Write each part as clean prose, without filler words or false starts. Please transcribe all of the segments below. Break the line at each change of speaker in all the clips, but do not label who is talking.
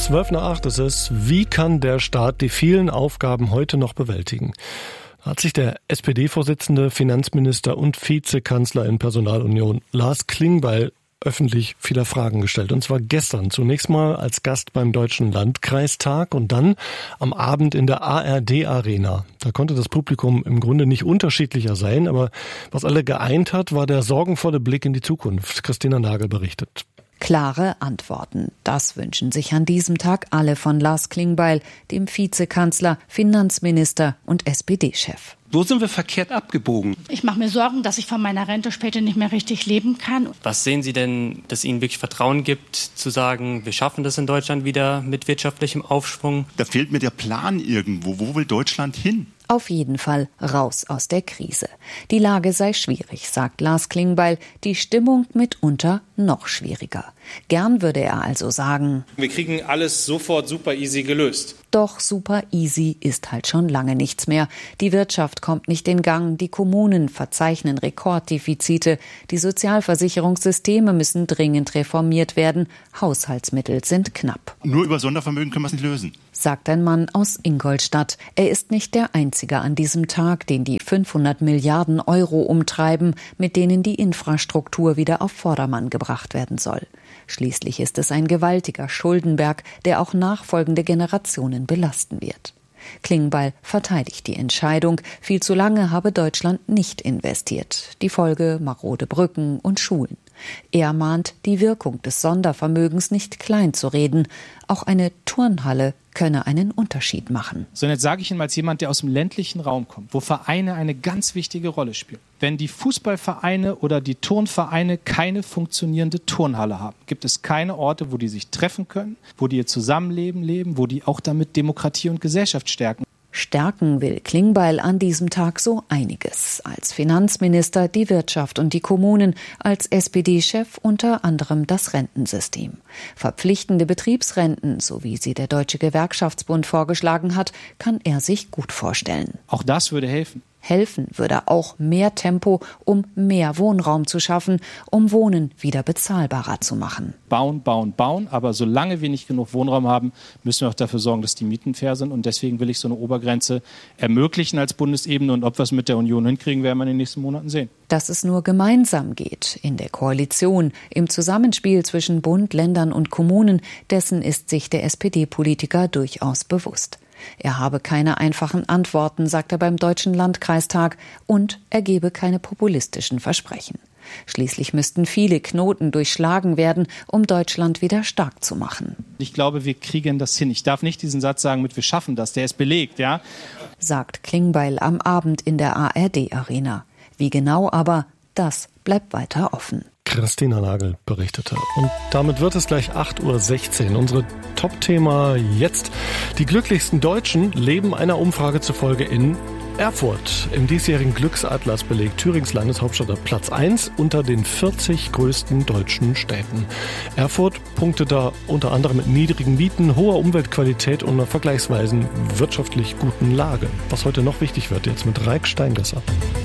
7:12 ist es. Wie kann der Staat die vielen Aufgaben heute noch bewältigen? Da hat sich der SPD-Vorsitzende, Finanzminister und Vizekanzler in Personalunion Lars Klingbeil öffentlich viele Fragen gestellt. Und zwar gestern zunächst mal als Gast beim Deutschen Landkreistag und dann am Abend in der ARD-Arena. Da konnte das Publikum im Grunde nicht unterschiedlicher sein, aber was alle geeint hat, war der sorgenvolle Blick in die Zukunft. Christina Nagel berichtet.
Klare Antworten. Das wünschen sich an diesem Tag alle von Lars Klingbeil, dem Vizekanzler, Finanzminister und SPD-Chef.
Wo sind wir verkehrt abgebogen?
Ich mache mir Sorgen, dass ich von meiner Rente später nicht mehr richtig leben kann.
Was sehen Sie denn, dass Ihnen wirklich Vertrauen gibt, zu sagen, wir schaffen das in Deutschland wieder mit wirtschaftlichem Aufschwung?
Da fehlt mir der Plan irgendwo. Wo will Deutschland hin?
Auf jeden Fall raus aus der Krise. Die Lage sei schwierig, sagt Lars Klingbeil, die Stimmung mitunter noch schwieriger. Gern würde er also sagen,
wir kriegen alles sofort super easy gelöst.
Doch super easy ist halt schon lange nichts mehr. Die Wirtschaft kommt nicht in Gang, die Kommunen verzeichnen Rekorddefizite, die Sozialversicherungssysteme müssen dringend reformiert werden, Haushaltsmittel sind knapp.
Nur über Sondervermögen können wir es nicht lösen,
sagt ein Mann aus Ingolstadt. Er ist nicht der Einzige an diesem Tag, den die 500 Milliarden Euro umtreiben, mit denen die Infrastruktur wieder auf Vordermann gebracht werden soll. Schließlich ist es ein gewaltiger Schuldenberg, der auch nachfolgende Generationen belasten wird. Klingbeil verteidigt die Entscheidung, viel zu lange habe Deutschland nicht investiert. Die Folge marode Brücken und Schulen. Er mahnt, die Wirkung des Sondervermögens nicht klein zu reden. Auch eine Turnhalle könne einen Unterschied machen.
So, und jetzt sage ich Ihnen als jemand, der aus dem ländlichen Raum kommt, wo Vereine eine ganz wichtige Rolle spielen. Wenn die Fußballvereine oder die Turnvereine keine funktionierende Turnhalle haben, gibt es keine Orte, wo die sich treffen können, wo die ihr Zusammenleben leben, wo die auch damit Demokratie und Gesellschaft stärken.
Stärken will Klingbeil an diesem Tag so einiges. Als Finanzminister die Wirtschaft und die Kommunen, als SPD-Chef unter anderem das Rentensystem. Verpflichtende Betriebsrenten, so wie sie der Deutsche Gewerkschaftsbund vorgeschlagen hat, kann er sich gut vorstellen.
Auch das würde helfen.
Helfen würde auch mehr Tempo, um mehr Wohnraum zu schaffen, um Wohnen wieder bezahlbarer zu machen.
Bauen, bauen, bauen, aber solange wir nicht genug Wohnraum haben, müssen wir auch dafür sorgen, dass die Mieten fair sind. Und deswegen will ich so eine Obergrenze ermöglichen als Bundesebene. Und ob wir es mit der Union hinkriegen, werden wir in den nächsten Monaten sehen.
Dass es nur gemeinsam geht, in der Koalition, im Zusammenspiel zwischen Bund, Ländern und Kommunen, dessen ist sich der SPD-Politiker durchaus bewusst. Er habe keine einfachen Antworten, sagt er beim Deutschen Landkreistag, und er gebe keine populistischen Versprechen. Schließlich müssten viele Knoten durchschlagen werden, um Deutschland wieder stark zu machen.
Ich glaube, wir kriegen das hin. Ich darf nicht diesen Satz sagen mit wir schaffen das, der ist belegt, ja?
Sagt Klingbeil am Abend in der ARD-Arena. Wie genau aber, das bleibt weiter offen.
Christina Nagel berichtete. Und damit wird es gleich 8:16 Uhr. Unsere Top-Thema jetzt. Die glücklichsten Deutschen leben einer Umfrage zufolge in Erfurt. Im diesjährigen Glücksatlas belegt Thürings Landeshauptstadt Platz 1 unter den 40 größten deutschen Städten. Erfurt punktet da unter anderem mit niedrigen Mieten, hoher Umweltqualität und einer vergleichsweise wirtschaftlich guten Lage. Was heute noch wichtig wird, jetzt mit Raik Steingesser.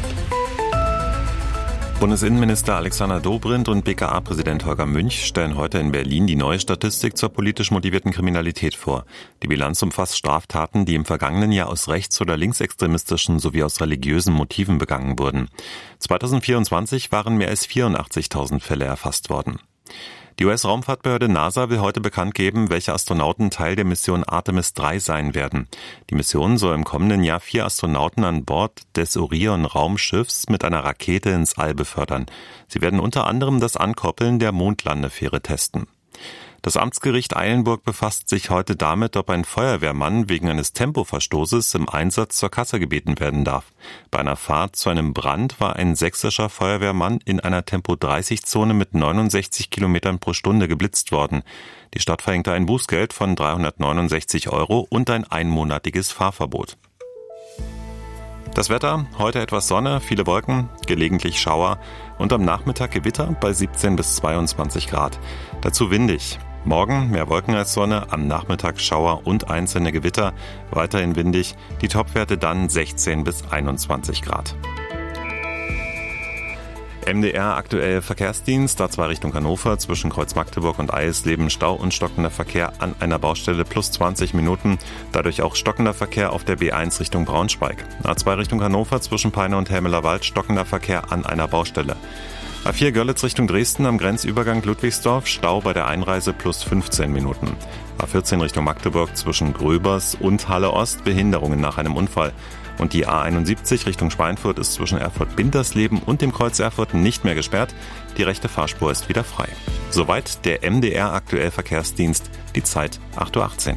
Bundesinnenminister Alexander Dobrindt und BKA-Präsident Holger Münch stellen heute in Berlin die neue Statistik zur politisch motivierten Kriminalität vor. Die Bilanz umfasst Straftaten, die im vergangenen Jahr aus rechts- oder linksextremistischen sowie aus religiösen Motiven begangen wurden. 2024 waren mehr als 84.000 Fälle erfasst worden. Die US-Raumfahrtbehörde NASA will heute bekannt geben, welche Astronauten Teil der Mission Artemis 3 sein werden. Die Mission soll im kommenden Jahr 4 Astronauten an Bord des Orion-Raumschiffs mit einer Rakete ins All befördern. Sie werden unter anderem das Ankoppeln der Mondlandefähre testen. Das Amtsgericht Eilenburg befasst sich heute damit, ob ein Feuerwehrmann wegen eines Tempoverstoßes im Einsatz zur Kasse gebeten werden darf. Bei einer Fahrt zu einem Brand war ein sächsischer Feuerwehrmann in einer Tempo-30-Zone mit 69 Kilometern pro Stunde geblitzt worden. Die Stadt verhängte ein Bußgeld von 369 € und ein einmonatiges Fahrverbot. Das Wetter, heute etwas Sonne, viele Wolken, gelegentlich Schauer und am Nachmittag Gewitter bei 17 bis 22 Grad. Dazu windig. Morgen mehr Wolken als Sonne, am Nachmittag Schauer und einzelne Gewitter, weiterhin windig, die Topwerte dann 16 bis 21 Grad. MDR aktuell Verkehrsdienst, A2 Richtung Hannover, zwischen Kreuz Magdeburg und Eisleben Stau und stockender Verkehr an einer Baustelle plus 20 Minuten. Dadurch auch stockender Verkehr auf der B1 Richtung Braunschweig. A2 Richtung Hannover, zwischen Peine und Helmeler Wald, stockender Verkehr an einer Baustelle. A4 Görlitz Richtung Dresden am Grenzübergang Ludwigsdorf, Stau bei der Einreise plus 15 Minuten. A14 Richtung Magdeburg zwischen Gröbers und Halle Ost, Behinderungen nach einem Unfall. Und die A71 Richtung Schweinfurt ist zwischen Erfurt-Bintersleben und dem Kreuz Erfurt nicht mehr gesperrt. Die rechte Fahrspur ist wieder frei. Soweit der MDR aktuell Verkehrsdienst. Die Zeit 8:18 Uhr.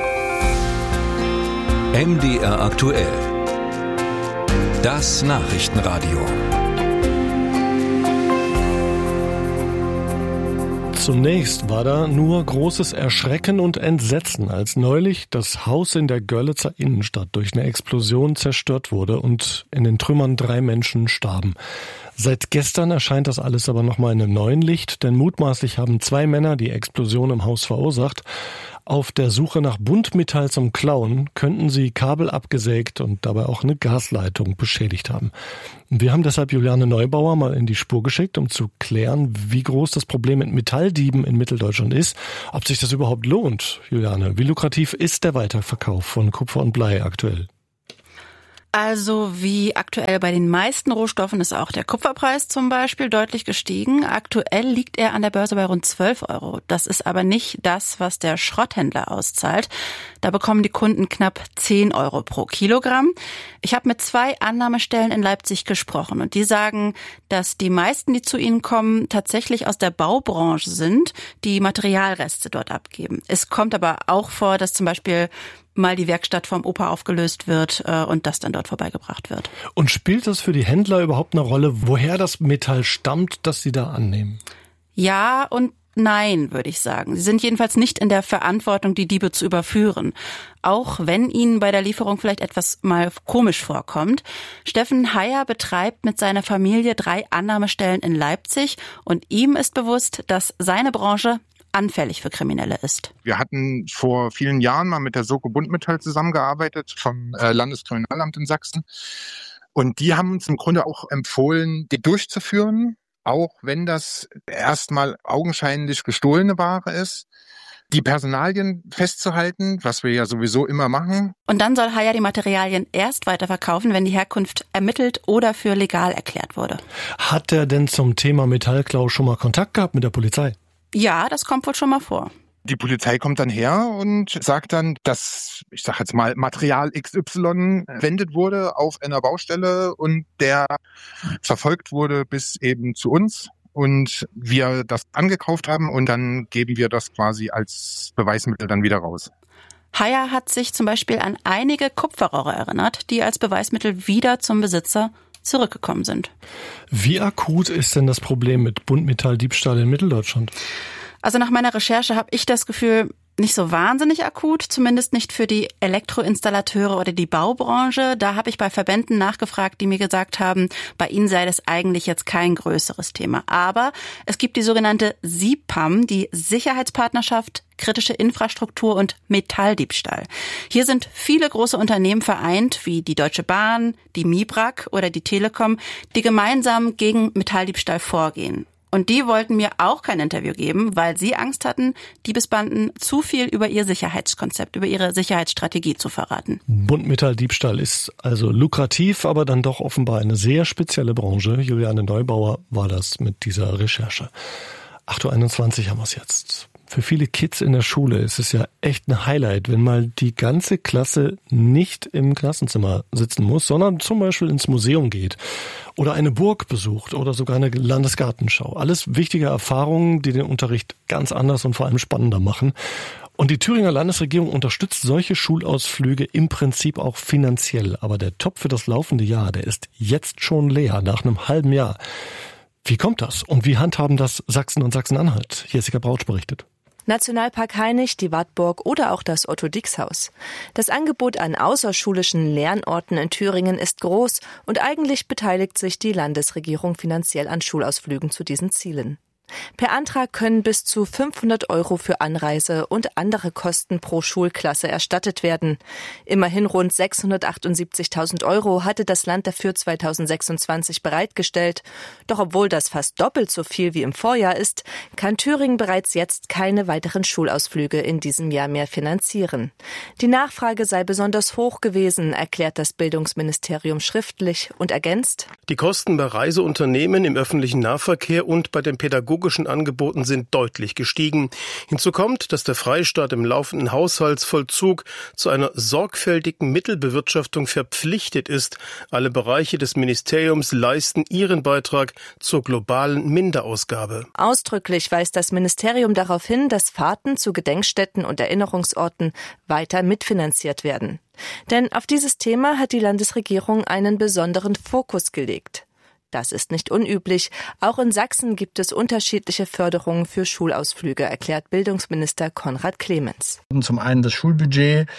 MDR aktuell. Das Nachrichtenradio.
Zunächst war da nur großes Erschrecken und Entsetzen, als neulich das Haus in der Görlitzer Innenstadt durch eine Explosion zerstört wurde und in den Trümmern 3 Menschen starben. Seit gestern erscheint das alles aber nochmal in einem neuen Licht, denn mutmaßlich haben 2 Männer die Explosion im Haus verursacht. Auf der Suche nach Buntmetall zum Klauen könnten sie Kabel abgesägt und dabei auch eine Gasleitung beschädigt haben. Wir haben deshalb Juliane Neubauer mal in die Spur geschickt, um zu klären, wie groß das Problem mit Metalldieben in Mitteldeutschland ist, ob sich das überhaupt lohnt. Juliane, wie lukrativ ist der Weiterverkauf von Kupfer und Blei aktuell?
Also wie aktuell bei den meisten Rohstoffen ist auch der Kupferpreis zum Beispiel deutlich gestiegen. Aktuell liegt er an der Börse bei rund 12 €. Das ist aber nicht das, was der Schrotthändler auszahlt. Da bekommen die Kunden knapp 10 € pro Kilogramm. Ich habe mit 2 Annahmestellen in Leipzig gesprochen und die sagen, dass die meisten, die zu ihnen kommen, tatsächlich aus der Baubranche sind, die Materialreste dort abgeben. Es kommt aber auch vor, dass zum Beispiel mal die Werkstatt vom Opa aufgelöst wird und das dann dort vorbeigebracht wird.
Und spielt das für die Händler überhaupt eine Rolle, woher das Metall stammt, das sie da annehmen?
Ja und nein, würde ich sagen. Sie sind jedenfalls nicht in der Verantwortung, die Diebe zu überführen. Auch wenn ihnen bei der Lieferung vielleicht etwas mal komisch vorkommt. Steffen Heyer betreibt mit seiner Familie 3 Annahmestellen in Leipzig und ihm ist bewusst, dass seine Branche anfällig für Kriminelle ist.
Wir hatten vor vielen Jahren mal mit der Soko Buntmetall zusammengearbeitet vom Landeskriminalamt in Sachsen. Und die haben uns im Grunde auch empfohlen, die durchzuführen, auch wenn das erstmal augenscheinlich gestohlene Ware ist. Die Personalien festzuhalten, was wir ja sowieso immer machen.
Und dann soll Heyer die Materialien erst weiterverkaufen, wenn die Herkunft ermittelt oder für legal erklärt wurde.
Hat er denn zum Thema Metallklau schon mal Kontakt gehabt mit der Polizei?
Ja, das kommt wohl schon mal vor.
Die Polizei kommt dann her und sagt dann, dass, ich sag jetzt mal, Material XY verwendet wurde auf einer Baustelle und der verfolgt wurde bis eben zu uns und wir das angekauft haben und dann geben wir das quasi als Beweismittel dann wieder raus.
Heyer hat sich zum Beispiel an einige Kupferrohre erinnert, die als Beweismittel wieder zum Besitzer zurückgekommen sind.
Wie akut ist denn das Problem mit Buntmetalldiebstahl in Mitteldeutschland?
Also nach meiner Recherche habe ich das Gefühl, nicht so wahnsinnig akut, zumindest nicht für die Elektroinstallateure oder die Baubranche. Da habe ich bei Verbänden nachgefragt, die mir gesagt haben, bei ihnen sei das eigentlich jetzt kein größeres Thema. Aber es gibt die sogenannte SIPAM, die Sicherheitspartnerschaft, kritische Infrastruktur und Metalldiebstahl. Hier sind viele große Unternehmen vereint, wie die Deutsche Bahn, die Mibrak oder die Telekom, die gemeinsam gegen Metalldiebstahl vorgehen. Und die wollten mir auch kein Interview geben, weil sie Angst hatten, Diebesbanden zu viel über ihr Sicherheitskonzept, über ihre Sicherheitsstrategie zu verraten.
Buntmetalldiebstahl ist also lukrativ, aber dann doch offenbar eine sehr spezielle Branche. Juliane Neubauer war das mit dieser Recherche. 8:21 Uhr haben wir es jetzt. Für viele Kids in der Schule ist es ja echt ein Highlight, wenn mal die ganze Klasse nicht im Klassenzimmer sitzen muss, sondern zum Beispiel ins Museum geht oder eine Burg besucht oder sogar eine Landesgartenschau. Alles wichtige Erfahrungen, die den Unterricht ganz anders und vor allem spannender machen. Und die Thüringer Landesregierung unterstützt solche Schulausflüge im Prinzip auch finanziell. Aber der Topf für das laufende Jahr, der ist jetzt schon leer, nach einem halben Jahr. Wie kommt das? Und wie handhaben das Sachsen und Sachsen-Anhalt? Jessica Brautsch berichtet.
Nationalpark Hainich, die Wartburg oder auch das Otto-Dix-Haus. Das Angebot an außerschulischen Lernorten in Thüringen ist groß und eigentlich beteiligt sich die Landesregierung finanziell an Schulausflügen zu diesen Zielen. Per Antrag können bis zu 500 € für Anreise und andere Kosten pro Schulklasse erstattet werden. Immerhin rund 678.000 € hatte das Land dafür 2026 bereitgestellt. Doch obwohl das fast doppelt so viel wie im Vorjahr ist, kann Thüringen bereits jetzt keine weiteren Schulausflüge in diesem Jahr mehr finanzieren. Die Nachfrage sei besonders hoch gewesen, erklärt das Bildungsministerium schriftlich und ergänzt:
Die Kosten bei Reiseunternehmen im öffentlichen Nahverkehr und bei den pädagogischen Angeboten sind deutlich gestiegen. Hinzu kommt, dass der Freistaat im laufenden Haushaltsvollzug zu einer sorgfältigen Mittelbewirtschaftung verpflichtet ist. Alle Bereiche des Ministeriums leisten ihren Beitrag zur globalen Minderausgabe.
Ausdrücklich weist das Ministerium darauf hin, dass Fahrten zu Gedenkstätten und Erinnerungsorten weiter mitfinanziert werden. Denn auf dieses Thema hat die Landesregierung einen besonderen Fokus gelegt. Das ist nicht unüblich. Auch in Sachsen gibt es unterschiedliche Förderungen für Schulausflüge, erklärt Bildungsminister Konrad Clemens.
Zum einen das Schulbudget,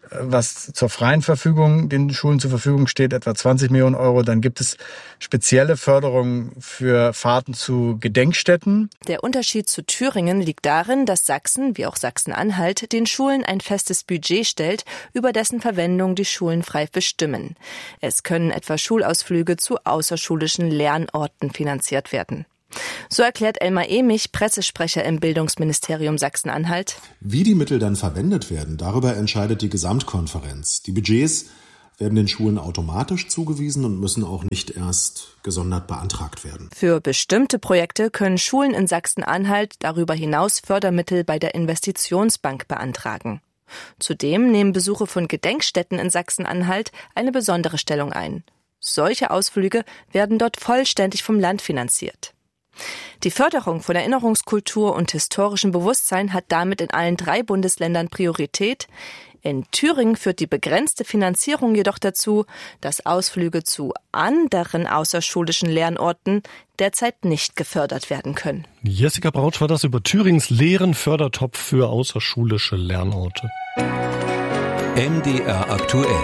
was zur freien Verfügung den Schulen zur Verfügung steht, etwa 20 Millionen €. Dann gibt es spezielle Förderungen für Fahrten zu Gedenkstätten.
Der Unterschied zu Thüringen liegt darin, dass Sachsen, wie auch Sachsen-Anhalt, den Schulen ein festes Budget stellt, über dessen Verwendung die Schulen frei bestimmen. Es können etwa Schulausflüge zu außerschulischen Lernorten finanziert werden. So erklärt Elmar Emich, Pressesprecher im Bildungsministerium Sachsen-Anhalt:
Wie die Mittel dann verwendet werden, darüber entscheidet die Gesamtkonferenz. Die Budgets werden den Schulen automatisch zugewiesen und müssen auch nicht erst gesondert beantragt werden.
Für bestimmte Projekte können Schulen in Sachsen-Anhalt darüber hinaus Fördermittel bei der Investitionsbank beantragen. Zudem nehmen Besuche von Gedenkstätten in Sachsen-Anhalt eine besondere Stellung ein. Solche Ausflüge werden dort vollständig vom Land finanziert. Die Förderung von Erinnerungskultur und historischem Bewusstsein hat damit in allen 3 Bundesländern Priorität. In Thüringen führt die begrenzte Finanzierung jedoch dazu, dass Ausflüge zu anderen außerschulischen Lernorten derzeit nicht gefördert werden können.
Jessica Brautsch war das über Thürings leeren Fördertopf für außerschulische Lernorte.
MDR aktuell.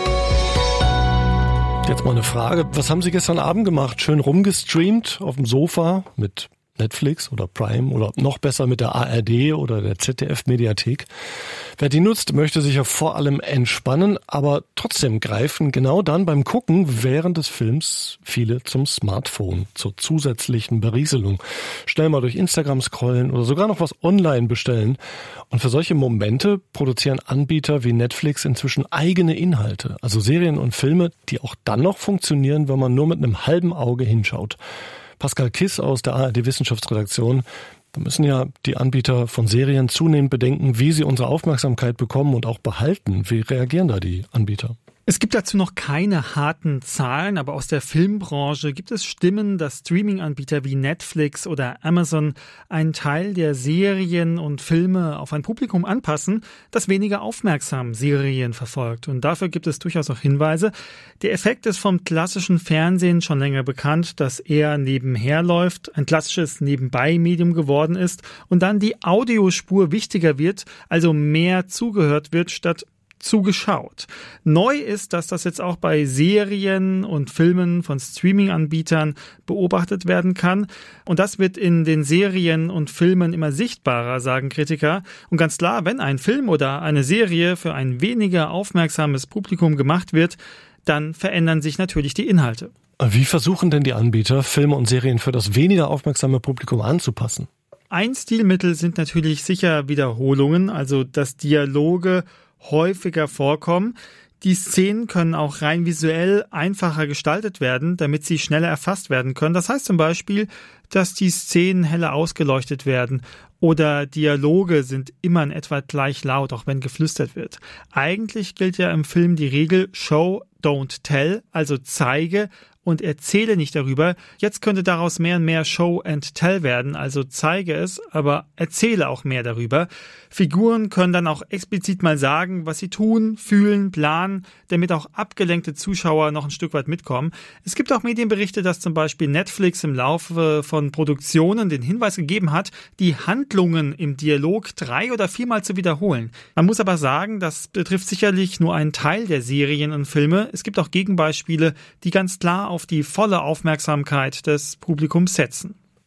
Jetzt mal eine Frage. Was haben Sie gestern Abend gemacht? Schön rumgestreamt auf dem Sofa mit Netflix oder Prime oder noch besser mit der ARD oder der ZDF-Mediathek? Wer die nutzt, möchte sich ja vor allem entspannen, aber trotzdem greifen genau dann beim Gucken während des Films viele zum Smartphone, zur zusätzlichen Berieselung. Schnell mal durch Instagram scrollen oder sogar noch was online bestellen. Und für solche Momente produzieren Anbieter wie Netflix inzwischen eigene Inhalte, also Serien und Filme, die auch dann noch funktionieren, wenn man nur mit einem halben Auge hinschaut. Pascal Kiss aus der ARD-Wissenschaftsredaktion. Da müssen ja die Anbieter von Serien zunehmend bedenken, wie sie unsere Aufmerksamkeit bekommen und auch behalten. Wie reagieren da die Anbieter?
Es gibt dazu noch keine harten Zahlen, aber aus der Filmbranche gibt es Stimmen, dass Streaming-Anbieter wie Netflix oder Amazon einen Teil der Serien und Filme auf ein Publikum anpassen, das weniger aufmerksam Serien verfolgt. Und dafür gibt es durchaus auch Hinweise. Der Effekt ist vom klassischen Fernsehen schon länger bekannt, dass eher nebenher läuft, ein klassisches Nebenbei-Medium geworden ist und dann die Audiospur wichtiger wird, also mehr zugehört wird statt zugeschaut. Neu ist, dass das jetzt auch bei Serien und Filmen von Streaming-Anbietern beobachtet werden kann. Und das wird in den Serien und Filmen immer sichtbarer, sagen Kritiker. Und ganz klar, wenn ein Film oder eine Serie für ein weniger aufmerksames Publikum gemacht wird, dann verändern sich natürlich die Inhalte.
Wie versuchen denn die Anbieter, Filme und Serien für das weniger aufmerksame Publikum anzupassen?
Ein Stilmittel sind natürlich sicher Wiederholungen, also dass Dialoge häufiger vorkommen. Die Szenen können auch rein visuell einfacher gestaltet werden, damit sie schneller erfasst werden können. Das heißt zum Beispiel, dass die Szenen heller ausgeleuchtet werden oder Dialoge sind immer in etwa gleich laut, auch wenn geflüstert wird. Eigentlich gilt ja im Film die Regel Show, don't tell, also zeige und erzähle nicht darüber. Jetzt könnte daraus mehr und mehr Show and Tell werden, also zeige es, aber erzähle auch mehr darüber. Figuren können dann auch explizit mal sagen, was sie tun, fühlen, planen, damit auch abgelenkte Zuschauer noch ein Stück weit mitkommen. Es gibt auch Medienberichte, dass zum Beispiel Netflix im Laufe von Produktionen den Hinweis gegeben hat, die Handlungen im Dialog 3- oder 4-mal zu wiederholen. Man muss aber sagen, das betrifft sicherlich nur einen Teil der Serien und Filme. Es gibt auch Gegenbeispiele, die ganz klar auf die volle Aufmerksamkeit des Publikums setzen.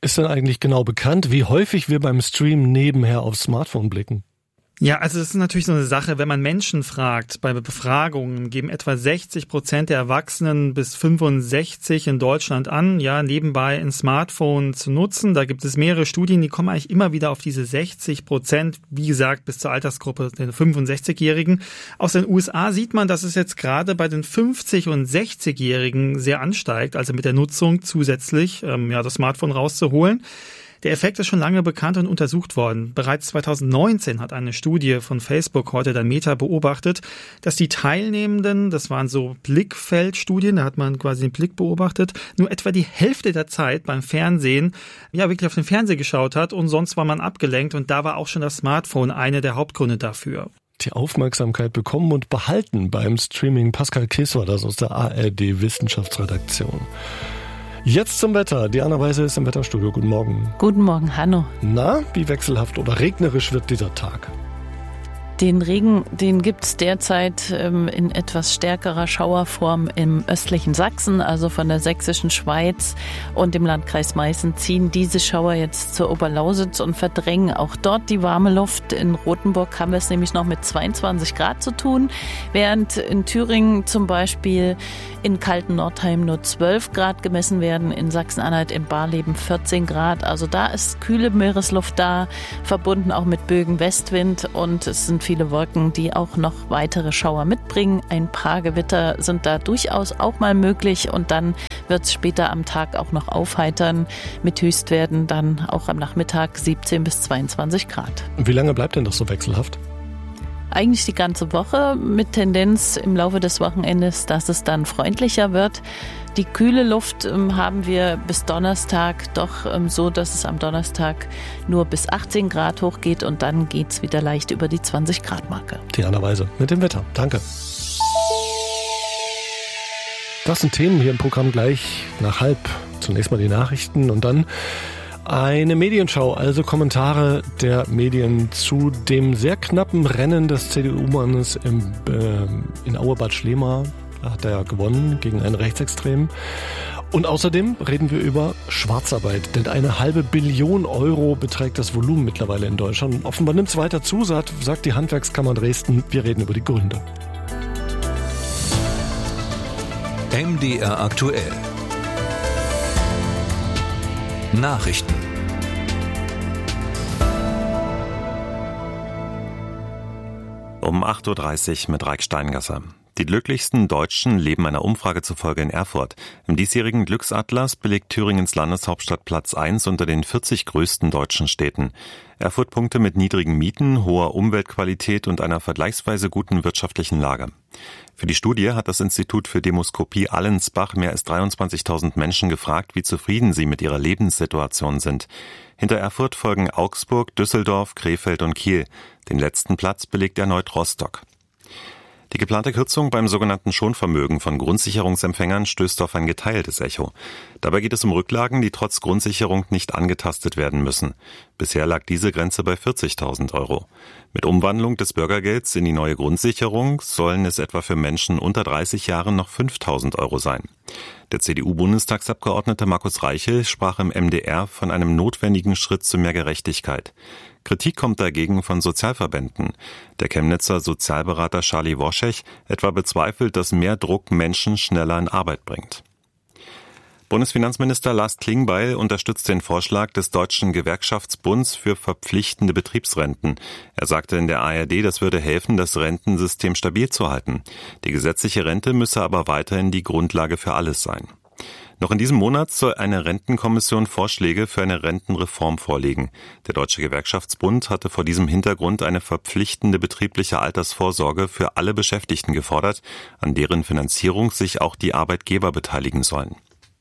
ist denn eigentlich genau bekannt, wie häufig wir beim Stream nebenher aufs Smartphone blicken?
Ja, also das ist natürlich so eine Sache, wenn man Menschen fragt, bei Befragungen geben etwa 60% der Erwachsenen bis 65 in Deutschland an, ja, nebenbei ein Smartphone zu nutzen. Da gibt es mehrere Studien, die kommen eigentlich immer wieder auf diese 60%, wie gesagt, bis zur Altersgruppe der 65-Jährigen. Aus den USA sieht man, dass es jetzt gerade bei den 50- und 60-Jährigen sehr ansteigt, also mit der Nutzung zusätzlich das Smartphone rauszuholen. Der Effekt ist schon lange bekannt und untersucht worden. Bereits 2019 hat eine Studie von Facebook, heute dann Meta, beobachtet, dass die Teilnehmenden, das waren so Blickfeldstudien, da hat man quasi den Blick beobachtet, nur etwa die Hälfte der Zeit beim Fernsehen, wirklich auf den Fernseher geschaut hat und sonst war man abgelenkt und da war auch schon das Smartphone eine der Hauptgründe dafür.
Die Aufmerksamkeit bekommen und behalten beim Streaming. Pascal Kiss war das aus der ARD Wissenschaftsredaktion. Jetzt zum Wetter. Diana Weise ist im Wetterstudio. Guten Morgen.
Guten Morgen, Hanno.
Na, wie wechselhaft oder regnerisch wird dieser Tag?
Den Regen, den gibt es derzeit in etwas stärkerer Schauerform im östlichen Sachsen, also von der sächsischen Schweiz und dem Landkreis Meißen ziehen diese Schauer jetzt zur Oberlausitz und verdrängen auch dort die warme Luft. In Rothenburg haben wir es nämlich noch mit 22 Grad zu tun, während in Thüringen zum Beispiel in Kalten-Nordheim nur 12 Grad gemessen werden, in Sachsen-Anhalt in Barleben 14 Grad. Also da ist kühle Meeresluft da, verbunden auch mit Bögen Westwind und es sind viele Wolken, die auch noch weitere Schauer mitbringen. Ein paar Gewitter sind da durchaus auch mal möglich und dann wird es später am Tag auch noch aufheitern mit Höchstwerten dann auch am Nachmittag 17 bis 22 Grad.
Wie lange bleibt denn das so wechselhaft?
Eigentlich die ganze Woche mit Tendenz im Laufe des Wochenendes, dass es dann freundlicher wird. Die kühle Luft haben wir bis Donnerstag doch so, dass es am Donnerstag nur bis 18 Grad hochgeht und dann geht es wieder leicht über die 20 Grad Marke.
Diana Weise mit dem Wetter. Danke. Das sind Themen hier im Programm gleich nach 12:30. Zunächst mal die Nachrichten und dann eine Medienschau, also Kommentare der Medien zu dem sehr knappen Rennen des CDU-Mannes in Auerbad Schlema. Da hat er gewonnen gegen einen Rechtsextremen. Und außerdem reden wir über Schwarzarbeit, denn 1,5 Billion Euro beträgt das Volumen mittlerweile in Deutschland. Und offenbar nimmt es weiter zu, sagt die Handwerkskammer Dresden. Wir reden über die Gründe.
MDR aktuell. Nachrichten.
Um 8.30 Uhr mit Raik Steingasser. Die glücklichsten Deutschen leben einer Umfrage zufolge in Erfurt. Im diesjährigen Glücksatlas belegt Thüringens Landeshauptstadt Platz 1 unter den 40 größten deutschen Städten. Erfurt punkte mit niedrigen Mieten, hoher Umweltqualität und einer vergleichsweise guten wirtschaftlichen Lage. Für die Studie hat das Institut für Demoskopie Allensbach mehr als 23.000 Menschen gefragt, wie zufrieden sie mit ihrer Lebenssituation sind. Hinter Erfurt folgen Augsburg, Düsseldorf, Krefeld und Kiel. Den letzten Platz belegt erneut Rostock. Die geplante Kürzung beim sogenannten Schonvermögen von Grundsicherungsempfängern stößt auf ein geteiltes Echo. Dabei geht es um Rücklagen, die trotz Grundsicherung nicht angetastet werden müssen. Bisher lag diese Grenze bei 40.000 Euro. Mit Umwandlung des Bürgergelds in die neue Grundsicherung sollen es etwa für Menschen unter 30 Jahren noch 5.000 Euro sein. Der CDU-Bundestagsabgeordnete Markus Reichel sprach im MDR von einem notwendigen Schritt zu mehr Gerechtigkeit. Kritik kommt dagegen von Sozialverbänden. Der Chemnitzer Sozialberater Charlie Woschech etwa bezweifelt, dass mehr Druck Menschen schneller in Arbeit bringt. Bundesfinanzminister Lars Klingbeil unterstützt den Vorschlag des Deutschen Gewerkschaftsbunds für verpflichtende Betriebsrenten. Er sagte in der ARD, das würde helfen, das Rentensystem stabil zu halten. Die gesetzliche Rente müsse aber weiterhin die Grundlage für alles sein. Noch in diesem Monat soll eine Rentenkommission Vorschläge für eine Rentenreform vorlegen. Der Deutsche Gewerkschaftsbund hatte vor diesem Hintergrund eine verpflichtende betriebliche Altersvorsorge für alle Beschäftigten gefordert, an deren Finanzierung sich auch die Arbeitgeber beteiligen sollen.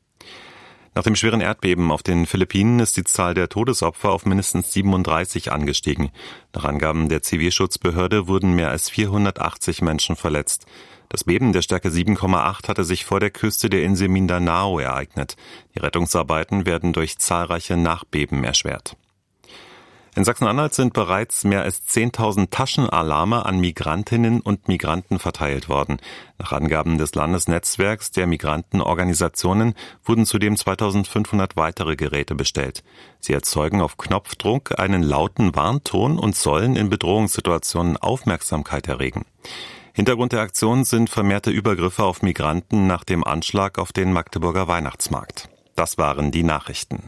Nach dem schweren Erdbeben auf den Philippinen ist die Zahl der Todesopfer auf mindestens 37 angestiegen. Nach Angaben der Zivilschutzbehörde wurden mehr als 480 Menschen verletzt. Das Beben der Stärke 7,8 hatte sich vor der Küste der Insel Mindanao ereignet. Die Rettungsarbeiten werden durch zahlreiche Nachbeben erschwert. In Sachsen-Anhalt sind bereits mehr als 10.000 Taschenalarme an Migrantinnen und Migranten verteilt worden. Nach Angaben des Landesnetzwerks der Migrantenorganisationen wurden zudem 2.500 weitere Geräte bestellt. Sie erzeugen auf Knopfdruck einen lauten Warnton und sollen in Bedrohungssituationen Aufmerksamkeit erregen. Hintergrund der Aktion sind vermehrte Übergriffe auf Migranten nach dem Anschlag auf den Magdeburger Weihnachtsmarkt. Das waren die Nachrichten.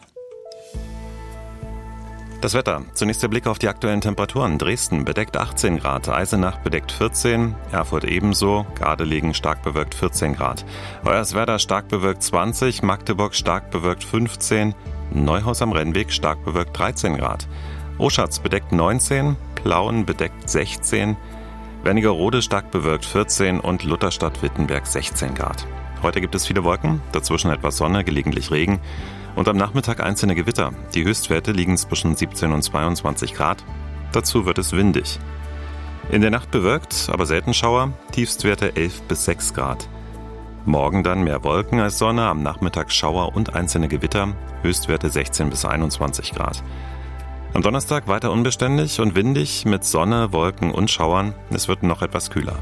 Das Wetter. Zunächst der Blick auf die aktuellen Temperaturen. Dresden bedeckt 18 Grad, Eisenach bedeckt 14, Erfurt ebenso, Gardelegen stark bewölkt 14 Grad. Hoyerswerda stark bewölkt 20, Magdeburg stark bewölkt 15, Neuhaus am Rennweg stark bewölkt 13 Grad. Oschatz bedeckt 19, Plauen bedeckt 16, Wernigerode stark bewölkt 14 und Lutherstadt-Wittenberg 16 Grad. Heute gibt es viele Wolken, dazwischen etwas Sonne, gelegentlich Regen. Und am Nachmittag einzelne Gewitter. Die Höchstwerte liegen zwischen 17 und 22 Grad. Dazu wird es windig. In der Nacht bewölkt, aber selten Schauer. Tiefstwerte 11 bis 6 Grad. Morgen dann mehr Wolken als Sonne. Am Nachmittag Schauer und einzelne Gewitter. Höchstwerte 16 bis 21 Grad. Am Donnerstag weiter unbeständig und windig mit Sonne, Wolken und Schauern. Es wird noch etwas kühler.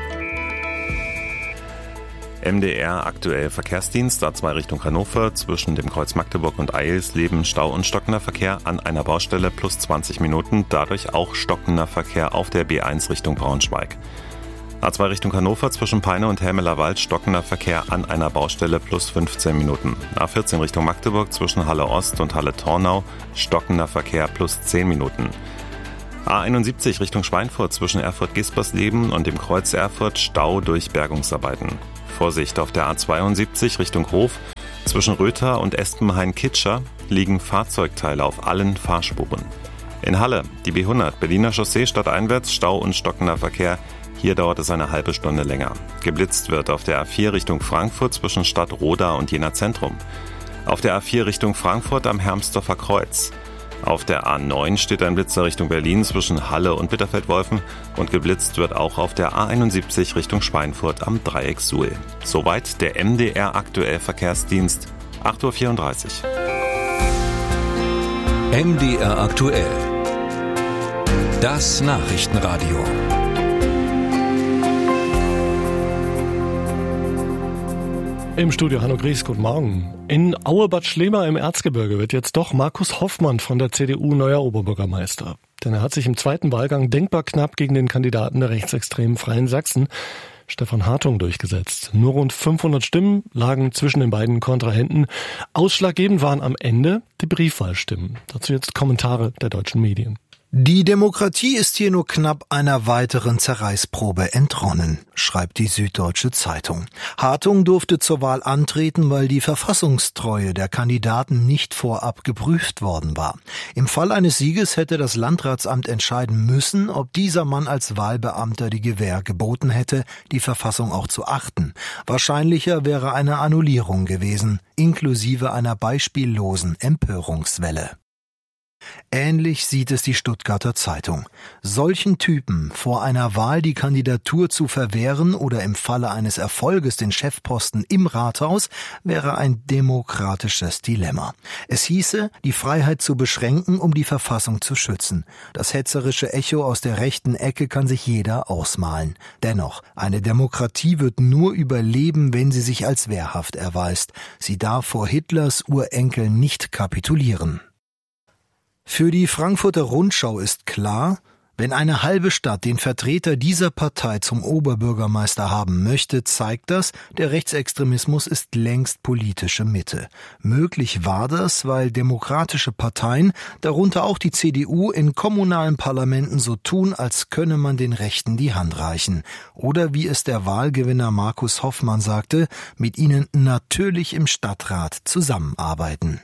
MDR aktuell Verkehrsdienst, A2 Richtung Hannover, zwischen dem Kreuz Magdeburg und Eilsleben Stau und stockender Verkehr an einer Baustelle plus 20 Minuten, dadurch auch stockender Verkehr auf der B1 Richtung Braunschweig. A2 Richtung Hannover zwischen Peine und Helmelerwald stockender Verkehr an einer Baustelle plus 15 Minuten. A14 Richtung Magdeburg zwischen Halle Ost und Halle Tornau stockender Verkehr plus 10 Minuten. A71 Richtung Schweinfurt zwischen Erfurt-Gispersleben und dem Kreuz Erfurt Stau durch Bergungsarbeiten. Vorsicht auf der A72 Richtung Hof. Zwischen Röther und Espenhain-Kitscher liegen Fahrzeugteile auf allen Fahrspuren. In Halle, die B100, Berliner Chaussee stadteinwärts, Stau und stockender Verkehr. Hier dauert es eine halbe Stunde länger. Geblitzt wird auf der A4 Richtung Frankfurt zwischen Stadtroda und Jena Zentrum. Auf der A4 Richtung Frankfurt am Hermsdorfer Kreuz. Auf der A9 steht ein Blitzer Richtung Berlin zwischen Halle und Bitterfeld-Wolfen und geblitzt wird auch auf der A71 Richtung Schweinfurt am Dreieck Suhl. Soweit der MDR aktuell Verkehrsdienst, 8.34
Uhr. MDR aktuell. Das Nachrichtenradio.
Im Studio Hanno Gries, guten Morgen. In Aue-Bad Schlema im Erzgebirge wird jetzt doch Markus Hoffmann von der CDU neuer Oberbürgermeister. Denn er hat sich im zweiten Wahlgang denkbar knapp gegen den Kandidaten der rechtsextremen Freien Sachsen, Stefan Hartung, durchgesetzt. Nur rund 500 Stimmen lagen zwischen den beiden Kontrahenten. Ausschlaggebend waren am Ende die Briefwahlstimmen. Dazu jetzt Kommentare der deutschen Medien.
Die Demokratie ist hier nur knapp einer weiteren Zerreißprobe entronnen, schreibt die Süddeutsche Zeitung. Hartung durfte zur Wahl antreten, weil die Verfassungstreue der Kandidaten nicht vorab geprüft worden war. Im Fall eines Sieges hätte das Landratsamt entscheiden müssen, ob dieser Mann als Wahlbeamter die Gewähr geboten hätte, die Verfassung auch zu achten. Wahrscheinlicher wäre eine Annullierung gewesen, inklusive einer beispiellosen Empörungswelle. Ähnlich sieht es die Stuttgarter Zeitung. Solchen Typen vor einer Wahl die Kandidatur zu verwehren oder im Falle eines Erfolges den Chefposten im Rathaus wäre ein demokratisches Dilemma. Es hieße, die Freiheit zu beschränken, um die Verfassung zu schützen. Das hetzerische Echo aus der rechten Ecke kann sich jeder ausmalen. Dennoch, eine Demokratie wird nur überleben, wenn sie sich als wehrhaft erweist. Sie darf vor Hitlers Urenkel nicht kapitulieren. Für die Frankfurter Rundschau ist klar, wenn eine halbe Stadt den Vertreter dieser Partei zum Oberbürgermeister haben möchte, zeigt das, der Rechtsextremismus ist längst politische Mitte. Möglich war das, weil demokratische Parteien, darunter auch die CDU, in kommunalen Parlamenten so tun, als könne man den Rechten die Hand reichen. Oder wie es der Wahlgewinner Markus Hoffmann sagte, mit ihnen natürlich im Stadtrat zusammenarbeiten.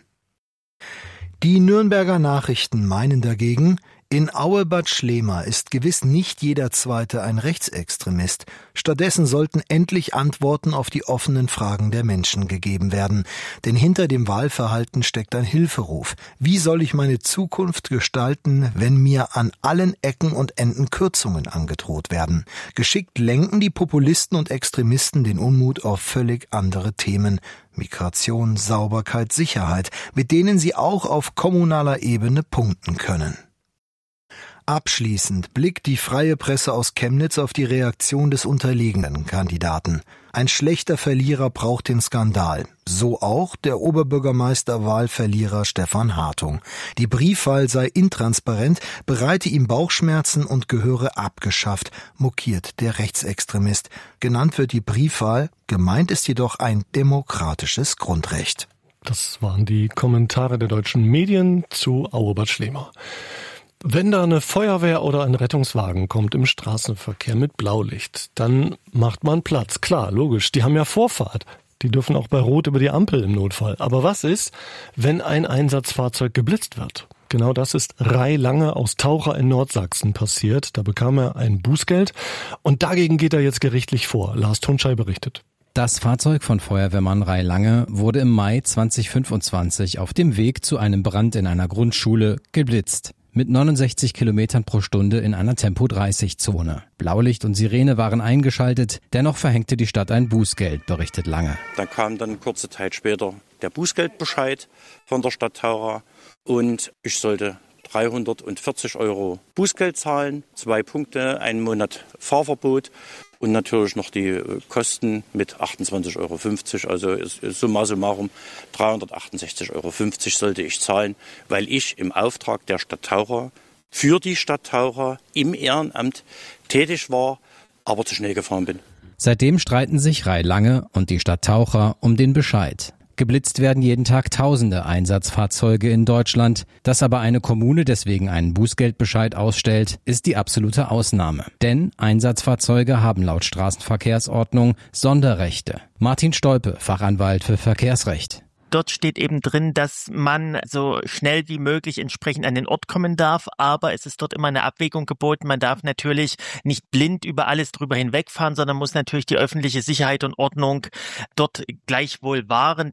Die Nürnberger Nachrichten meinen dagegen, in Aue-Bad Schlema ist gewiss nicht jeder Zweite ein Rechtsextremist. Stattdessen sollten endlich Antworten auf die offenen Fragen der Menschen gegeben werden. Denn hinter dem Wahlverhalten steckt ein Hilferuf. Wie soll ich meine Zukunft gestalten, wenn mir an allen Ecken und Enden Kürzungen angedroht werden? Geschickt lenken die Populisten und Extremisten den Unmut auf völlig andere Themen. Migration, Sauberkeit, Sicherheit, mit denen sie auch auf kommunaler Ebene punkten können. Abschließend blickt die Freie Presse aus Chemnitz auf die Reaktion des unterlegenen Kandidaten. Ein schlechter Verlierer braucht den Skandal. So auch der Oberbürgermeisterwahlverlierer Stefan Hartung. Die Briefwahl sei intransparent, bereite ihm Bauchschmerzen und gehöre abgeschafft, mokiert der Rechtsextremist. Genannt wird die Briefwahl, gemeint ist jedoch ein demokratisches Grundrecht.
Das waren die Kommentare der deutschen Medien zu Aurobert Schlemer. Wenn da eine Feuerwehr oder ein Rettungswagen kommt im Straßenverkehr mit Blaulicht, dann macht man Platz. Klar, logisch, die haben ja Vorfahrt. Die dürfen auch bei Rot über die Ampel im Notfall. Aber was ist, wenn ein Einsatzfahrzeug geblitzt wird? Genau das ist Rai Lange aus Taucher in Nordsachsen passiert. Da bekam er ein Bußgeld und dagegen geht er jetzt gerichtlich vor. Lars Tonschei berichtet.
Das Fahrzeug von Feuerwehrmann Rai Lange wurde im Mai 2025 auf dem Weg zu einem Brand in einer Grundschule geblitzt. Mit 69 Kilometern pro Stunde in einer Tempo-30-Zone. Blaulicht und Sirene waren eingeschaltet, dennoch verhängte die Stadt ein Bußgeld, berichtet Lange.
Dann kam dann kurze Zeit später der Bußgeldbescheid von der Stadt Taucher und ich sollte 340 € Bußgeld zahlen, 2 Punkte, 1 Monat Fahrverbot und natürlich noch die Kosten mit 28,50 €, also summa summarum 368,50 € sollte ich zahlen, weil ich im Auftrag der Stadt Taucher für die Stadt Taucher im Ehrenamt tätig war, aber zu schnell gefahren bin.
Seitdem streiten sich Rai Lange und die Stadt Taucher um den Bescheid. Geblitzt werden jeden Tag tausende Einsatzfahrzeuge in Deutschland. Dass aber eine Kommune deswegen einen Bußgeldbescheid ausstellt, ist die absolute Ausnahme. Denn Einsatzfahrzeuge haben laut Straßenverkehrsordnung Sonderrechte. Martin Stolpe, Fachanwalt für Verkehrsrecht.
Dort steht eben drin, dass man so schnell wie möglich entsprechend an den Ort kommen darf, aber es ist dort immer eine Abwägung geboten. Man darf natürlich nicht blind über alles drüber hinwegfahren, sondern muss natürlich die öffentliche Sicherheit und Ordnung dort gleichwohl wahren.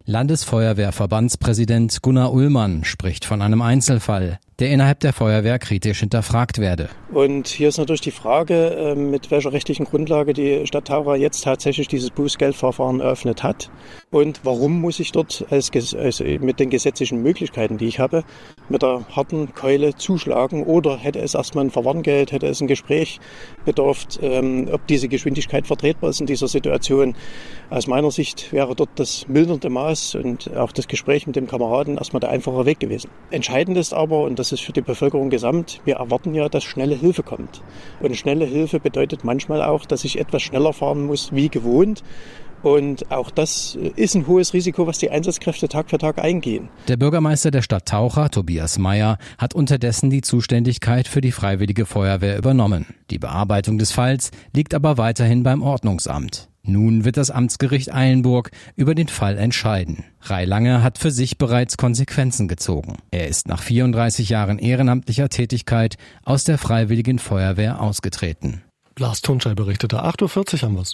Landesfeuerwehrverbandspräsident Gunnar Ullmann spricht von einem Einzelfall, der innerhalb der Feuerwehr kritisch hinterfragt werde.
Und hier ist natürlich die Frage, mit welcher rechtlichen Grundlage die Stadt Taucher jetzt tatsächlich dieses Bußgeldverfahren eröffnet hat und warum muss ich dort mit den gesetzlichen Möglichkeiten, die ich habe, mit der harten Keule zuschlagen oder hätte es erstmal ein Verwarngeld, hätte es ein Gespräch bedurft, ob diese Geschwindigkeit vertretbar ist in dieser Situation. Aus meiner Sicht wäre dort das mildernde Maß und auch das Gespräch mit dem Kameraden erstmal der einfache Weg gewesen. Entscheidend ist aber, und das ist für die Bevölkerung gesamt, wir erwarten ja, dass schnelle Hilfe kommt. Und schnelle Hilfe bedeutet manchmal auch, dass ich etwas schneller fahren muss wie gewohnt. Und auch das ist ein hohes Risiko, was die Einsatzkräfte Tag für Tag eingehen.
Der Bürgermeister der Stadt Taucher, Tobias Meyer, hat unterdessen die Zuständigkeit für die Freiwillige Feuerwehr übernommen. Die Bearbeitung des Falls liegt aber weiterhin beim Ordnungsamt. Nun wird das Amtsgericht Eilenburg über den Fall entscheiden. Rai Lange hat für sich bereits Konsequenzen gezogen. Er ist nach 34 Jahren ehrenamtlicher Tätigkeit aus der Freiwilligen Feuerwehr ausgetreten.
Lars Tonschei berichtete, 8:40 Uhr haben wir's.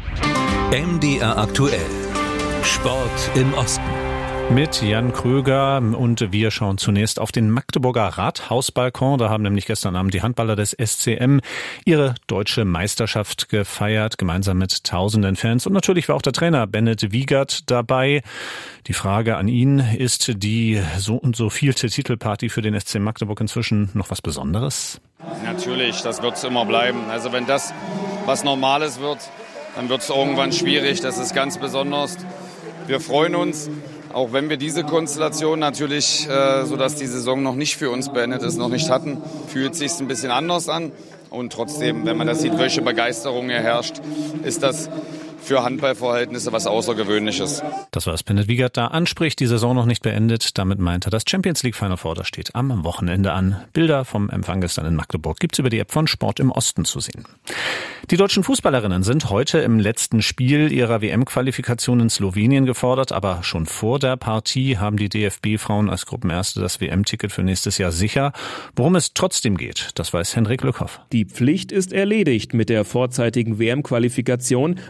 MDR aktuell. Sport im Osten.
Mit Jan Kröger und wir schauen zunächst auf den Magdeburger Rathausbalkon. Da haben nämlich gestern Abend die Handballer des SCM ihre deutsche Meisterschaft gefeiert, gemeinsam mit tausenden Fans. Und natürlich war auch der Trainer Bennett Wiegert dabei. Die Frage an ihn, ist die so und so vielte Titelparty für den SC Magdeburg inzwischen noch was Besonderes?
Natürlich, das wird es immer bleiben. Also wenn das was Normales wird, dann wird es irgendwann schwierig. Das ist ganz besonders. Wir freuen uns, auch wenn wir diese Konstellation natürlich, sodass die Saison noch nicht für uns beendet ist, noch nicht hatten, fühlt es sich ein bisschen anders an. Und trotzdem, wenn man das sieht, welche Begeisterung hier herrscht, ist das für Handballverhältnisse was Außergewöhnliches.
Das war es, Bennett Wiegert da anspricht, die Saison noch nicht beendet. Damit meint er, das Champions League Final Four, das steht am Wochenende an. Bilder vom Empfang gestern in Magdeburg gibt's über die App von Sport im Osten zu sehen. Die deutschen Fußballerinnen sind heute im letzten Spiel ihrer WM-Qualifikation in Slowenien gefordert, aber schon vor der Partie haben die DFB-Frauen als Gruppenerste das WM-Ticket für nächstes Jahr sicher. Worum es trotzdem geht, das weiß Hendrik Lückhoff.
Die Pflicht ist erledigt mit der vorzeitigen WM-Qualifikation, aber von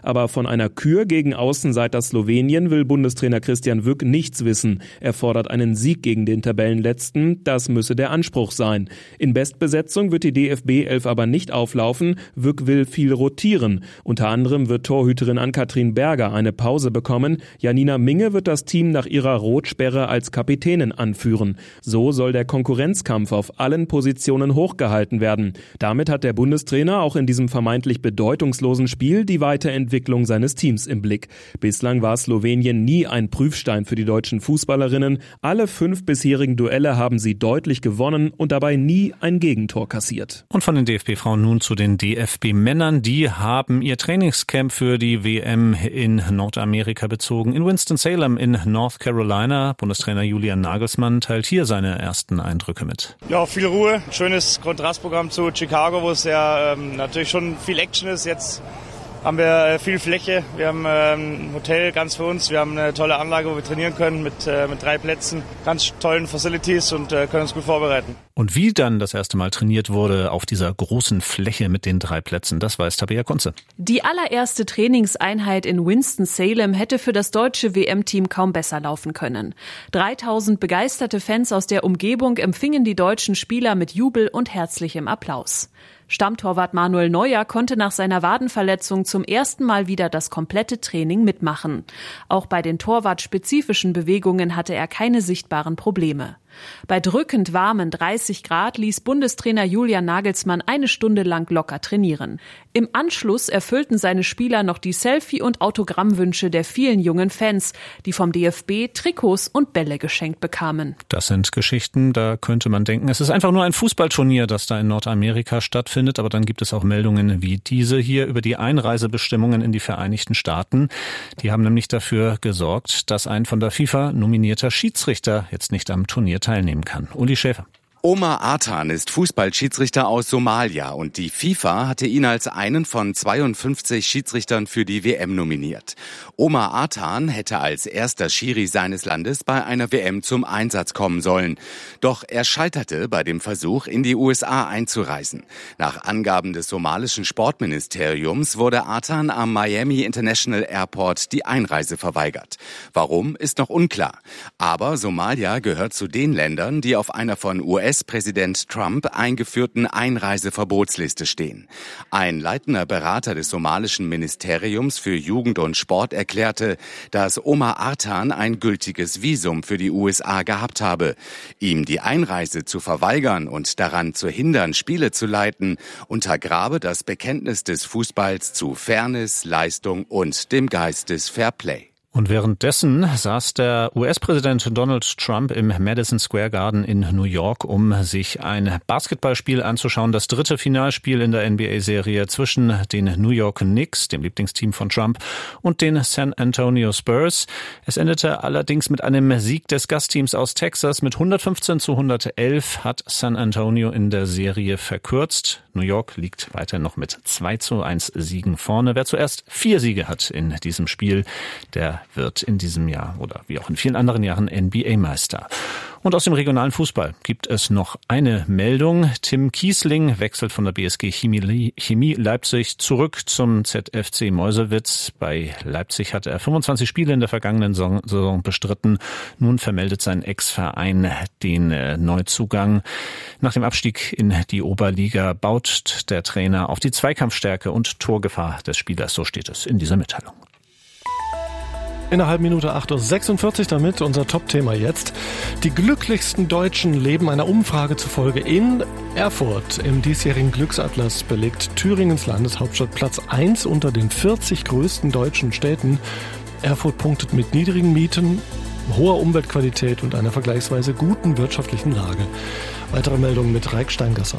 Von einer Kür gegen Außenseiter Slowenien will Bundestrainer Christian Wück nichts wissen. Er fordert einen Sieg gegen den Tabellenletzten. Das müsse der Anspruch sein. In Bestbesetzung wird die DFB 11 aber nicht auflaufen. Wück will viel rotieren. Unter anderem wird Torhüterin Ann-Kathrin Berger eine Pause bekommen. Janina Minge wird das Team nach ihrer Rotsperre als Kapitänin anführen. So soll der Konkurrenzkampf auf allen Positionen hochgehalten werden. Damit hat der Bundestrainer auch in diesem vermeintlich bedeutungslosen Spiel die Weiterentwicklung seines Teams im Blick. Bislang war Slowenien nie ein Prüfstein für die deutschen Fußballerinnen. Alle 5 bisherigen Duelle haben sie deutlich gewonnen und dabei nie ein Gegentor kassiert.
Und von den DFB-Frauen nun zu den DFB-Männern. Die haben ihr Trainingscamp für die WM in Nordamerika bezogen. In Winston-Salem in North Carolina. Bundestrainer Julian Nagelsmann teilt hier seine ersten Eindrücke mit.
Ja, viel Ruhe. Schönes Kontrastprogramm zu Chicago, wo es ja natürlich schon viel Action ist. Jetzt haben wir viel Fläche. Wir haben ein Hotel ganz für uns. Wir haben eine tolle Anlage, wo wir trainieren können mit 3 Plätzen, ganz tollen Facilities und können uns gut vorbereiten.
Und wie dann das erste Mal trainiert wurde auf dieser großen Fläche mit den 3 Plätzen, das weiß Tabea Kunze.
Die allererste Trainingseinheit in Winston-Salem hätte für das deutsche WM-Team kaum besser laufen können. 3000 begeisterte Fans aus der Umgebung empfingen die deutschen Spieler mit Jubel und herzlichem Applaus. Stammtorwart Manuel Neuer konnte nach seiner Wadenverletzung zum ersten Mal wieder das komplette Training mitmachen. Auch bei den torwartspezifischen Bewegungen hatte er keine sichtbaren Probleme. Bei drückend warmen 30 Grad ließ Bundestrainer Julian Nagelsmann 1 Stunde lang locker trainieren. Im Anschluss erfüllten seine Spieler noch die Selfie- und Autogrammwünsche der vielen jungen Fans, die vom DFB Trikots und Bälle geschenkt bekamen.
Das sind Geschichten, da könnte man denken, es ist einfach nur ein Fußballturnier, das da in Nordamerika stattfindet. Aber dann gibt es auch Meldungen wie diese hier über die Einreisebestimmungen in die Vereinigten Staaten. Die haben nämlich dafür gesorgt, dass ein von der FIFA nominierter Schiedsrichter jetzt nicht am Turnier teilnehmen kann. Uli Schäfer.
Omar Artan ist Fußballschiedsrichter aus Somalia und die FIFA hatte ihn als einen von 52 Schiedsrichtern für die WM nominiert. Omar Artan hätte als erster Schiri seines Landes bei einer WM zum Einsatz kommen sollen. Doch er scheiterte bei dem Versuch, in die USA einzureisen. Nach Angaben des somalischen Sportministeriums wurde Artan am Miami International Airport die Einreise verweigert. Warum, ist noch unklar. Aber Somalia gehört zu den Ländern, die auf einer von US-Präsident Trump eingeführten Einreiseverbotsliste stehen. Ein leitender Berater des somalischen Ministeriums für Jugend und Sport erklärte, dass Omar Artan ein gültiges Visum für die USA gehabt habe. Ihm die Einreise zu verweigern und daran zu hindern, Spiele zu leiten, untergrabe das Bekenntnis des Fußballs zu Fairness, Leistung und dem Geist des Fairplay.
Und währenddessen saß der US-Präsident Donald Trump im Madison Square Garden in New York, um sich ein Basketballspiel anzuschauen. Das 3. Finalspiel in der NBA-Serie zwischen den New York Knicks, dem Lieblingsteam von Trump, und den San Antonio Spurs. Es endete allerdings mit einem Sieg des Gastteams aus Texas. Mit 115-111 hat San Antonio in der Serie verkürzt. New York liegt weiter noch mit 2-1 Siegen vorne. Wer zuerst 4 Siege hat in diesem Spiel, der wird in diesem Jahr oder wie auch in vielen anderen Jahren NBA-Meister. Und aus dem regionalen Fußball gibt es noch eine Meldung. Tim Kiesling wechselt von der BSG Chemie Leipzig zurück zum ZFC Meuselwitz. Bei Leipzig hatte er 25 Spiele in der vergangenen Saison bestritten. Nun vermeldet sein Ex-Verein den Neuzugang. Nach dem Abstieg in die Oberliga baut der Trainer auf die Zweikampfstärke und Torgefahr des Spielers. So steht es in dieser Mitteilung.
In einer halben Minute 8:46 Uhr damit unser Top-Thema jetzt. Die glücklichsten Deutschen leben einer Umfrage zufolge in Erfurt. Im diesjährigen Glücksatlas belegt Thüringens Landeshauptstadt Platz 1 unter den 40 größten deutschen Städten. Erfurt punktet mit niedrigen Mieten, hoher Umweltqualität und einer vergleichsweise guten wirtschaftlichen Lage. Weitere Meldungen mit Raik Steingasser.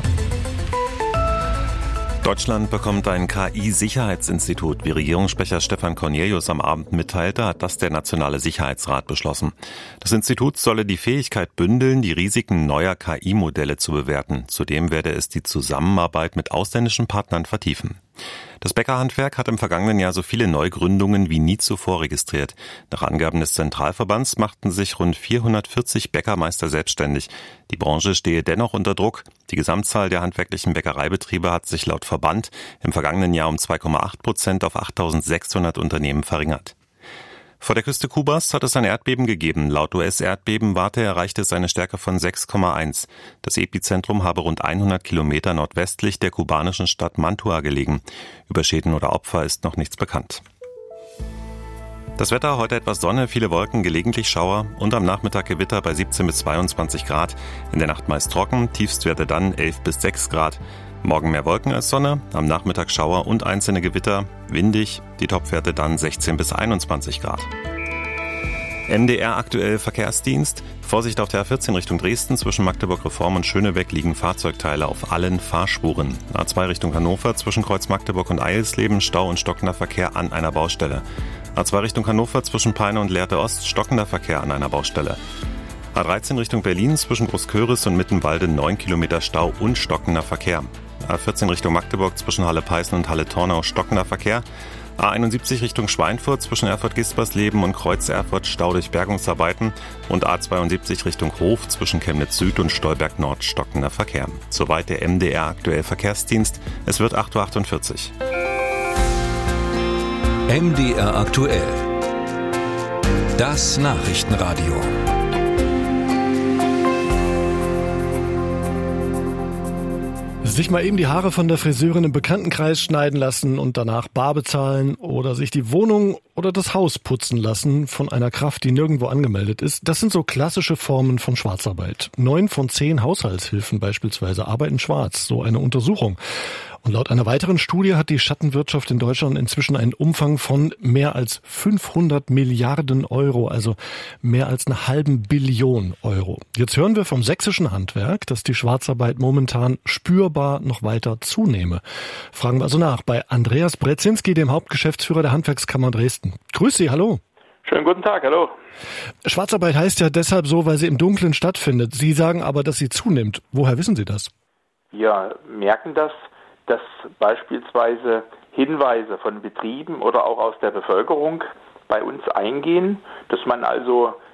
Deutschland bekommt ein KI-Sicherheitsinstitut. Wie Regierungssprecher Stefan Cornelius am Abend mitteilte, hat das der Nationale Sicherheitsrat beschlossen. Das Institut solle die Fähigkeit bündeln, die Risiken neuer KI-Modelle zu bewerten. Zudem werde es die Zusammenarbeit mit ausländischen Partnern vertiefen. Das Bäckerhandwerk hat im vergangenen Jahr so viele Neugründungen wie nie zuvor registriert. Nach Angaben des Zentralverbands machten sich rund 440 Bäckermeister selbstständig. Die Branche stehe dennoch unter Druck. Die Gesamtzahl der handwerklichen Bäckereibetriebe hat sich laut Verband im vergangenen Jahr um 2,8% auf 8.600 Unternehmen verringert. Vor der Küste Kubas hat es ein Erdbeben gegeben. Laut US-Erdbebenwarte erreichte es eine Stärke von 6,1. Das Epizentrum habe rund 100 Kilometer nordwestlich der kubanischen Stadt Mantua gelegen. Über Schäden oder Opfer ist noch nichts bekannt. Das Wetter, heute etwas Sonne, viele Wolken, gelegentlich Schauer und am Nachmittag Gewitter bei 17 bis 22 Grad. In der Nacht meist trocken, Tiefstwerte dann 11 bis 6 Grad. Morgen mehr Wolken als Sonne, am Nachmittag Schauer und einzelne Gewitter, windig, die Topwerte dann 16 bis 21 Grad. MDR aktuell Verkehrsdienst. Vorsicht auf der A14 Richtung Dresden, zwischen Magdeburg-Reform und Schönebeck liegen Fahrzeugteile auf allen Fahrspuren. A2 Richtung Hannover, zwischen Kreuz Magdeburg und Eilsleben, Stau und stockender Verkehr an einer Baustelle. A2 Richtung Hannover, zwischen Peine und Lehrte Ost, stockender Verkehr an einer Baustelle. A13 Richtung Berlin, zwischen Großköris und Mittenwalde 9 Kilometer Stau und stockender Verkehr. A14 Richtung Magdeburg, zwischen Halle-Peißen und Halle-Tornau stockender Verkehr. A71 Richtung Schweinfurt, zwischen Erfurt-Gispersleben und Kreuz-Erfurt Stau durch Bergungsarbeiten. Und A72 Richtung Hof, zwischen Chemnitz Süd und Stolberg Nord stockender Verkehr. Soweit der MDR aktuell Verkehrsdienst. Es wird 8.48 Uhr.
MDR aktuell. Das Nachrichtenradio.
Sich mal eben die Haare von der Friseurin im Bekanntenkreis schneiden lassen und danach bar bezahlen oder sich die Wohnung oder das Haus putzen lassen von einer Kraft, die nirgendwo angemeldet ist, das sind so klassische Formen von Schwarzarbeit. 9 von 10 Haushaltshilfen beispielsweise arbeiten schwarz, so eine Untersuchung. Und laut einer weiteren Studie hat die Schattenwirtschaft in Deutschland inzwischen einen Umfang von mehr als 500 Milliarden Euro, also mehr als eine halben Billion Euro. Jetzt hören wir vom sächsischen Handwerk, dass die Schwarzarbeit momentan spürbar noch weiter zunehme. Fragen wir also nach bei Andreas Brezinski, dem Hauptgeschäftsführer der Handwerkskammer Dresden. Grüß Sie, hallo.
Schönen guten Tag, hallo.
Schwarzarbeit heißt ja deshalb so, weil sie im Dunkeln stattfindet. Sie sagen aber, dass sie zunimmt. Woher wissen Sie das?
Wir merken das, dass beispielsweise Hinweise von Betrieben oder auch aus der Bevölkerung bei uns eingehen, dass man also